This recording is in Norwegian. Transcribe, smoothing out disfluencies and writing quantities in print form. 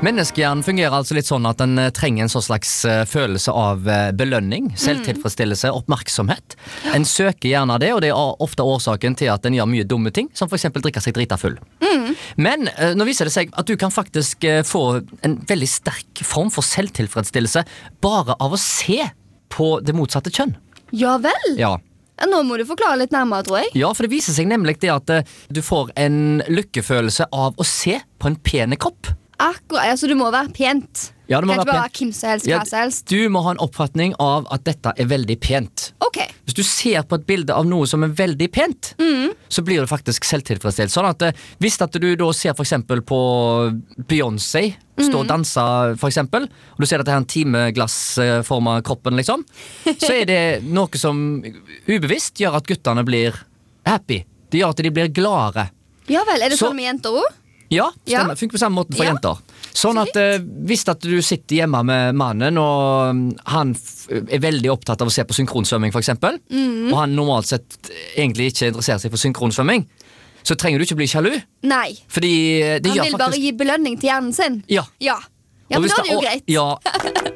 Menneskehjernen fungerer altså litt sånn at den trenger en sånn slags følelse av belønning, selvtilfredsstillelse, oppmerksomhet. En søker gjerne det, og det er ofte årsaken til at en gjør mye dumme ting, som for eksempel drikke seg drita full. Men nå viser det seg at du kan faktisk få en veldig sterk form for selvtilfredsstillelse bare av å se på det motsatte kjønn. Ja vel? Ja. Nå må du forklare litt nærmere, tror jeg. Ja, for det viser seg nemlig det at du får en lykkefølelse av å se på en pene kropp. Akkurat, altså du må være pent. Ja, det må kan ikke være bare være hvem som helst, hva som helst. Du må ha en oppfatning av at dette er veldig pent. Ok. Hvis du ser på et bilde av noe som er veldig pent, så blir det faktisk selvtilfredsstilt. Sånn at hvis at du da ser for eksempel på Beyoncé stå og danse for eksempel, og du ser at det er en timeglassformet kroppen liksom, så er det noe som ubevisst gjør at guttene blir happy. Det gjør at de blir gladere. Ja vel, er det sånn med jenter også? Ja, stemmer. Funker på samme måte for jenter. Sånn at hvis at du sitter hjemme med mannen, og han er veldig opptatt av å se på synkronsvømming for eksempel, og han normalt sett egentlig ikke interesserer seg for synkronsvømming, så trenger du ikke bli sjalu. Nei. Fordi det han gjør vil bare gi belønning til hjernen sin. Ja. Ja, for da er det jo greit. Ja.